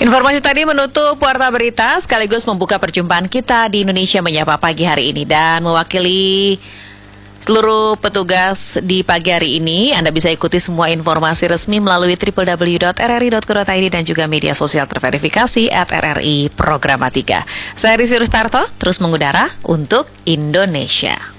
Informasi tadi menutup Warta Berita sekaligus membuka perjumpaan kita di Indonesia Menyapa pagi hari ini. Dan mewakili seluruh petugas di pagi hari ini, Anda bisa ikuti semua informasi resmi melalui www.rri.co.id dan juga media sosial terverifikasi @RRI Programatika. Saya Risi Rustarto, terus mengudara untuk Indonesia.